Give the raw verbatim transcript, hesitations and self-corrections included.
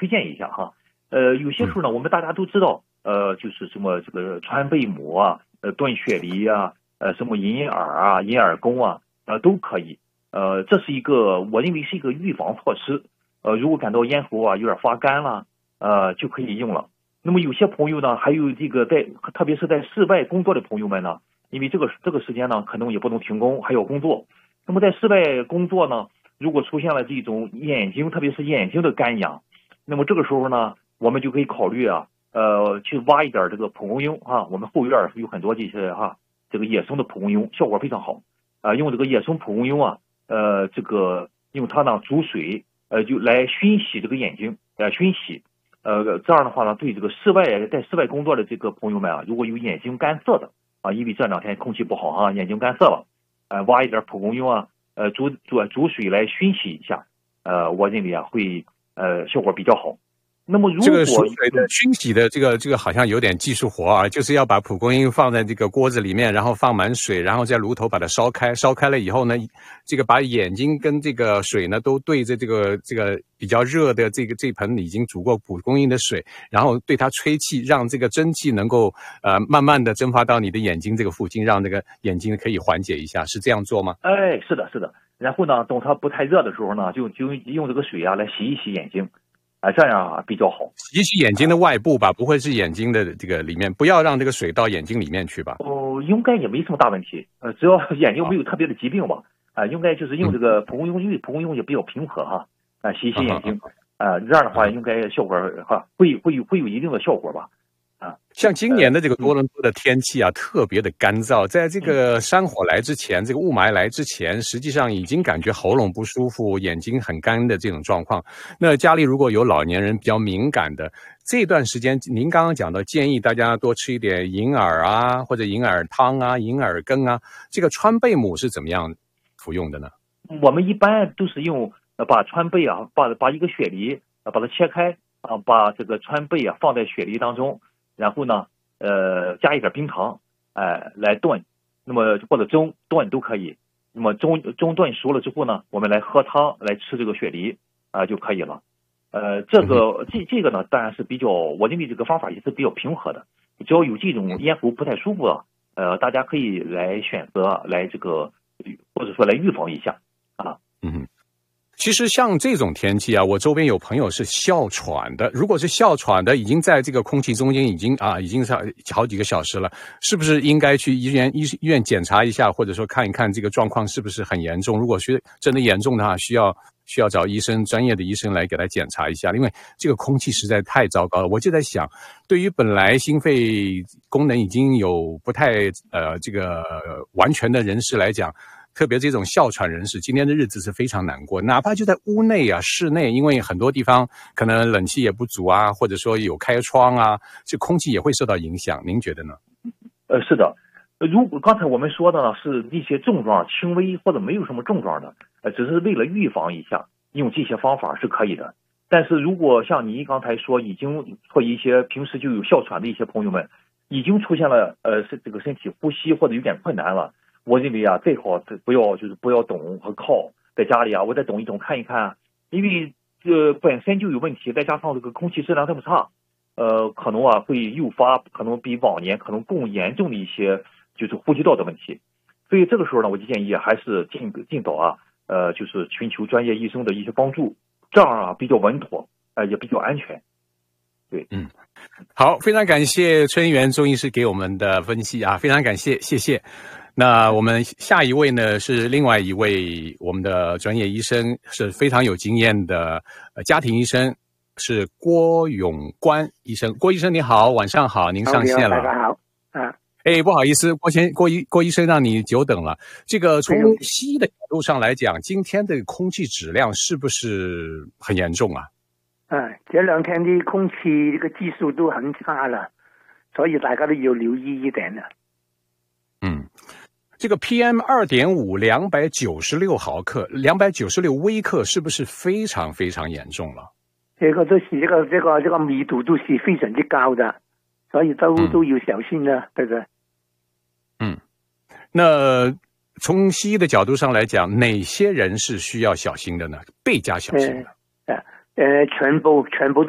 推荐一下哈。呃，有些时候呢，我们大家都知道，呃，就是什么这个川贝母啊，呃，炖雪梨啊，呃，什么银耳啊、银耳羹啊，呃，都可以。呃，这是一个我认为是一个预防措施。呃，如果感到咽喉啊有点发干了，呃，就可以用了。那么有些朋友呢，还有这个在，特别是在室外工作的朋友们呢，因为这个这个时间呢，可能也不能停工，还要工作。那么在室外工作呢，如果出现了这种眼睛，特别是眼睛的干痒，那么这个时候呢，我们就可以考虑啊，呃，去挖一点这个蒲公英啊，我们后院有很多这些哈、啊，这个野生的蒲公英，效果非常好啊。用这个野生蒲公英啊，呃，这个用它呢煮水，呃，就来熏洗这个眼睛，呃，熏洗。呃，这样的话呢，对这个室外在室外工作的这个朋友们啊，如果有眼睛干涩的啊，因为这两天空气不好哈、啊，眼睛干涩了，呃，挖一点蒲公英啊，呃，煮煮煮水来熏洗一下，呃，我认为啊会呃效果比较好。那么如果这个水的熏洗的这个这个好像有点技术活啊，就是要把蒲公英放在这个锅子里面，然后放满水，然后在炉头把它烧开，烧开了以后呢，这个把眼睛跟这个水呢都对着这个这个比较热的这个这盆已经煮过蒲公英的水，然后对它吹气，让这个蒸汽能够呃慢慢的蒸发到你的眼睛这个附近，让这个眼睛可以缓解一下，是这样做吗？ 哎，是的，是的。然后呢，等它不太热的时候呢，就就用这个水啊来洗一洗眼睛。啊，这样啊比较好。 洗洗眼睛的外部吧，不会是眼睛的这个里面，不要让这个水到眼睛里面去吧？ 哦，应该也没什么大问题。呃，只要眼睛没有特别的疾病吧，啊、呃，应该就是用这个蒲公英，因为蒲公英也比较平和哈，啊、呃，洗一洗眼睛，啊、呃，这样的话应该效果哈会会有会有一定的效果吧。啊， 像今年的这个多伦多的天气啊，呃、特别的干燥，在这个山火来之前，这个雾霾来之前，实际上已经感觉喉咙不舒服，眼睛很干的这种状况。那家里如果有老年人比较敏感的，这段时间您刚刚讲到，建议大家多吃一点银耳啊，或者银耳汤啊、银耳羹啊。这个川贝母是怎么样服用的呢？ 我们一般都是用把川贝啊，把把一个雪梨啊，把它切开啊，把这个川贝啊放在雪梨当中。然后呢，呃，加一点冰糖，哎、呃，来炖，那么或者蒸炖都可以。那么中中炖熟了之后呢，我们来喝汤，来吃这个雪梨啊、呃、就可以了。呃，这个这这个呢，当然是比较，我认为这个方法也是比较平和的。只要有这种咽喉不太舒服的，呃，大家可以来选择来这个，或者说来预防一下啊。 嗯。其实像这种天气啊，我周边有朋友是哮喘的。如果是哮喘的，已经在这个空气中间已经啊，已经是好几个小时了，是不是应该去医院医医院检查一下，或者说看一看这个状况是不是很严重？如果是真的严重的话，需要需要找医生，专业的医生来给他检查一下，因为这个空气实在太糟糕了。我就在想，对于本来心肺功能已经有不太呃这个完全的人士来讲，特别这种哮喘人士，今天的日子是非常难过。哪怕就在屋内啊、室内，因为很多地方可能冷气也不足啊，或者说有开窗啊，这空气也会受到影响。您觉得呢？ 呃，是的。如果刚才我们说的呢是一些症状轻微或者没有什么症状的，呃，只是为了预防一下，用这些方法是可以的。但是如果像您刚才说，已经或一些平时就有哮喘的一些朋友们，已经出现了呃是这个身体呼吸或者有点困难了。我认为啊，最好不要就是不要懂和靠在家里啊，我再懂一懂看一看，因为这、呃、本身就有问题，再加上这个空气质量这么差，呃，可能啊会诱发可能比往年可能更严重的一些就是呼吸道的问题，所以这个时候呢，我就建议还是尽尽早啊，呃，就是寻求专业医生的一些帮助，这样啊比较稳妥，呃，也比较安全。对， 嗯，好，非常感谢春元中医师给我们的分析啊，非常感谢，谢谢。那我们下一位呢是另外一位我们的专业医生，是非常有经验的家庭医生，是郭永官医生。郭医生你好，晚上好，您上线了。 大家好。啊， 哎，不好意思，郭先郭医郭医生让你久等了。这个从西医的角度上来讲，今天的空气质量是不是很严重啊？ 嗯，这两天的空气这个技术都很差了，所以大家都要留意一点了。 嗯。这个 P M 二点五 两百九十六毫克，两百九十六微克，是不是非常非常严重了？ 这个都是这个这个这个密度都是非常之高的，所以都、嗯、都要小心的，对不对？ 嗯，那从西医的角度上来讲，哪些人是需要小心的呢？倍加小心的。 呃呃，全部全部。